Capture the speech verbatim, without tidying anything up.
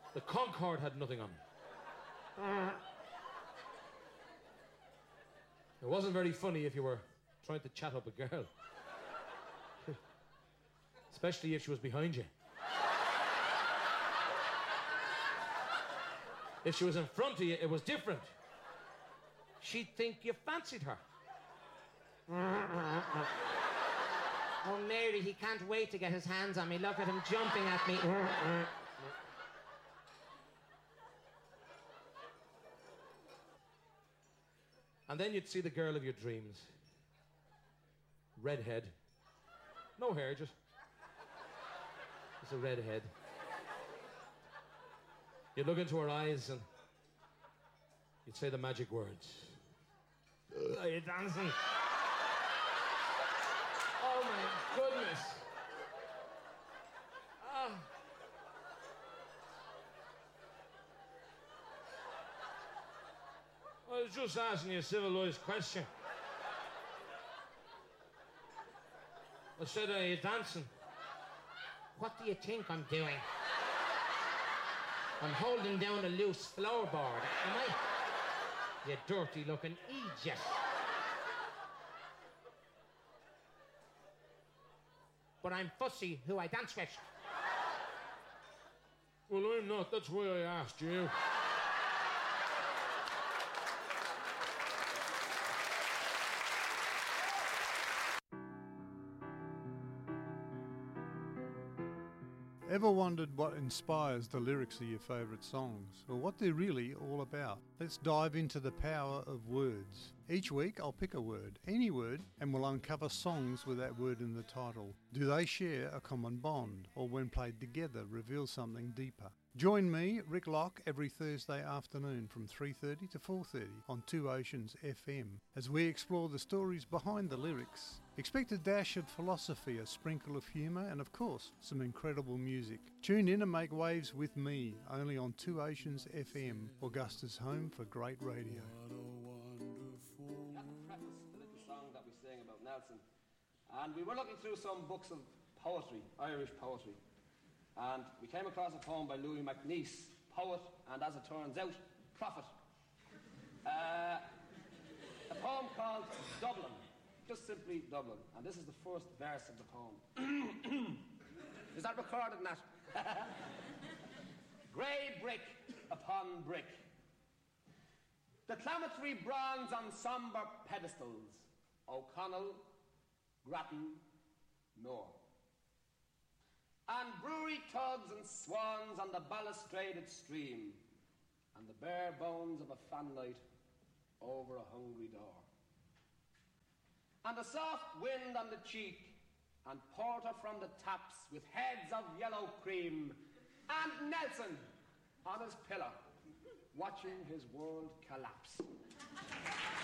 The Concorde had nothing on it. It wasn't very funny if you were trying to chat up a girl. Especially if she was behind you. If she was in front of you, it was different. She'd think you fancied her. Oh, Mary, he can't wait to get his hands on me. Look at him jumping at me. And then you'd see the girl of your dreams. Redhead. No hair, just... Just a redhead. You'd look into her eyes and you'd say the magic words. Are you dancing? Oh my goodness. Oh. I was just asking you a civilized question. I said, are you dancing? What do you think I'm doing? I'm holding down a loose floorboard, am I? You dirty-looking idiot. But I'm Fussy, who I dance with. Well, I'm not. That's why I asked you. Ever wondered what inspires the lyrics of your favourite songs, or what they're really all about? Let's dive into the power of words. Each week I'll pick a word, any word, and we'll uncover songs with that word in the title. Do they share a common bond, or when played together reveal something deeper? Join me, Rick Locke, every Thursday afternoon from three thirty to four thirty on Two Oceans F M as we explore the stories behind the lyrics. Expect a dash of philosophy, a sprinkle of humour, and of course, some incredible music. Tune in and make waves with me, only on Two Oceans F M, Augusta's home for great radio. What a wonderful That's the preface, the little song that we sang about Nelson. And we were looking through some books of poetry, Irish poetry. And we came across a poem by Louis MacNeice, poet, and as it turns out, prophet. Uh, a poem called Dublin, just simply Dublin. And this is the first verse of the poem. Is that recorded, Nat? Grey brick upon brick. Declamatory bronze on sombre pedestals. O'Connell, Grattan, Moore. And brewery tugs and swans on the balustraded stream, and the bare bones of a fanlight over a hungry door. And a soft wind on the cheek, and porter from the taps with heads of yellow cream, and Nelson on his pillow, watching his world collapse.